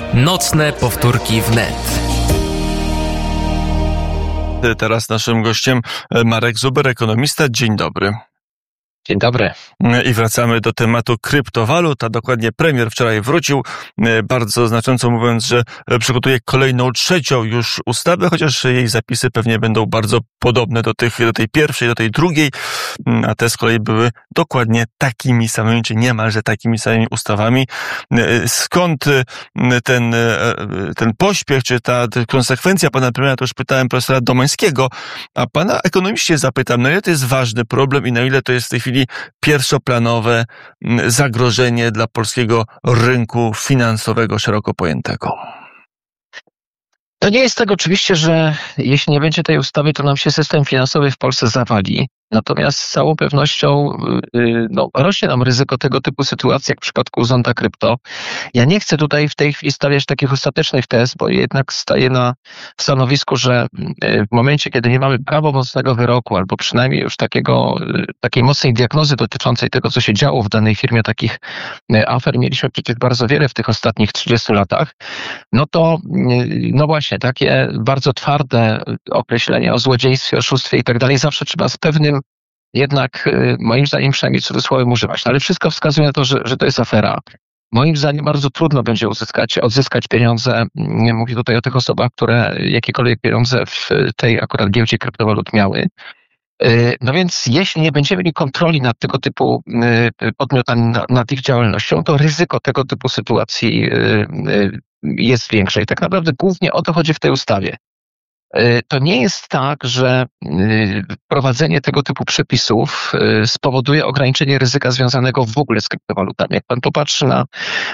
Nocne powtórki wnet. Teraz naszym gościem Marek Zuber, ekonomista. Dzień dobry. Dzień dobry. I wracamy do tematu kryptowalut, a dokładnie premier wczoraj wrócił, bardzo znacząco mówiąc, że przygotuje kolejną, trzecią już ustawę, chociaż jej zapisy pewnie będą bardzo podobne do tej pierwszej, do tej drugiej, a te z kolei były dokładnie takimi samymi, czy niemalże takimi samymi ustawami. Skąd ten pośpiech, czy ta konsekwencja pana premiera, to już pytałem profesora Domańskiego, a pana ekonomiście zapytam, na ile to jest ważny problem i na ile to jest w tej chwili pierwszoplanowe zagrożenie dla polskiego rynku finansowego szeroko pojętego? To nie jest tak oczywiście, że jeśli nie będzie tej ustawy, to nam się system finansowy w Polsce zawali. Natomiast z całą pewnością rośnie nam ryzyko tego typu sytuacji, jak w przypadku zonda krypto. Ja nie chcę tutaj w tej chwili stawiać takich ostatecznych tez, bo jednak staję na stanowisku, że w momencie, kiedy nie mamy prawomocnego wyroku, albo przynajmniej już takiej mocnej diagnozy dotyczącej tego, co się działo w danej firmie, takich afer mieliśmy przecież bardzo wiele w tych ostatnich 30 latach, no właśnie, takie bardzo twarde określenie o złodziejstwie, oszustwie i tak dalej zawsze trzeba z pewnym jednak, moim zdaniem, przynajmniej cudzysłowem używać. No ale wszystko wskazuje na to, że to jest afera. Moim zdaniem bardzo trudno będzie odzyskać pieniądze. Mówię tutaj o tych osobach, które jakiekolwiek pieniądze w tej akurat giełdzie kryptowalut miały. No więc jeśli nie będziemy mieli kontroli nad tego typu podmiotami, nad ich działalnością, to ryzyko tego typu sytuacji jest większe. I tak naprawdę głównie o to chodzi w tej ustawie. To nie jest tak, że wprowadzenie tego typu przepisów spowoduje ograniczenie ryzyka związanego w ogóle z kryptowalutami. Jak pan popatrzy na